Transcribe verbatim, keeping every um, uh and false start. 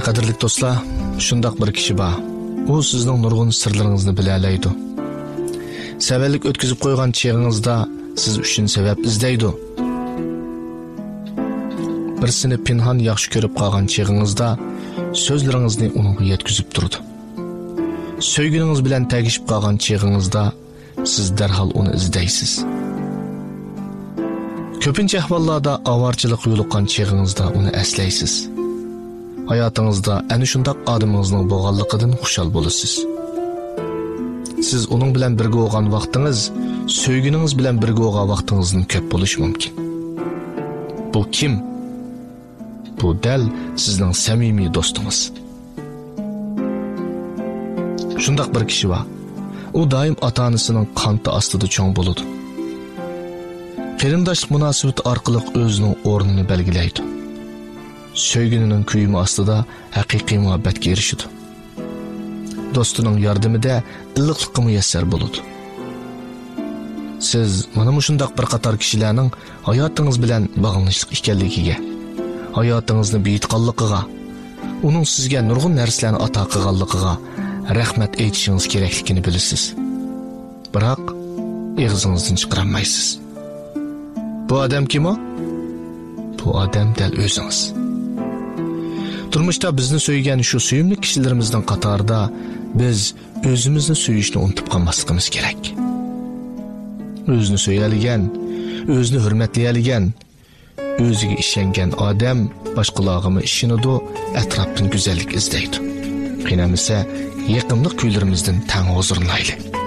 Qadrli do'stlar, shundaq bir kishi bor. U sizning nurg'un sirlaringizni bilalaydi. Savallik o'tkazib qo'ygan cheg'ingizda siz uchun sabab izlaydi. Birsini pinhon yaxshi ko'rib qolgan cheg'ingizda so'zlaringizni uningga yetkazib turdi. Sevginingiz bilan tegishib qolgan cheg'ingizda siz darhol uni izlaysiz. Ko'pincha ahvollarda avorchilik yo'liqqan cheg'ingizda uni eslaysiz. Hayatınızda ana shundoq odamingizning bo'lganligidan xushal bo'lasiz. Siz uning bilan birga bo'lgan vaqtingiz, sevginingiz bilan birga bo'lgan vaqtingizning ko'p bo'lishi mumkin. Bu kim? Bu dal sizning samimiy do'stingiz. Shundoq bir kishi bor. U doim ota-onasining qanti ostida cho'ng bo'ladi. Qarindoshlik munosabati orqali o'zining o'rnini belgilaydi. Sevginining kuyimi ostida haqiqiy muhabbatga erishadi. Do'stining yordamida illiqlikka muyassar bo'ladi. Siz mana shundoq bir qator kishilarning hayotingiz bilan bog'lanishlik ekanligiga, hayotingizni buyutganligiga, uning sizga nurg'un narsalarni ato qilganligiga rahmat aytishingiz kerakligini bilasiz. Biroq og'zingizdan chiqarmaysiz. Bu odam kim o? Bu odam dal o'zingiz. Turmuşda bizni söyleyen şu suyumlu kişilerimizden qatarda biz özümüzni söyüşünü unutup kalmasligimiz gerek. Özünü söyleyeligen, özünü hürmetleyeligen, özüge işengen adam başkalarına işinidu, etrafın güzellik izleydi. Qinamisa yaqinlik kuylarimizdan tang huzurlayli.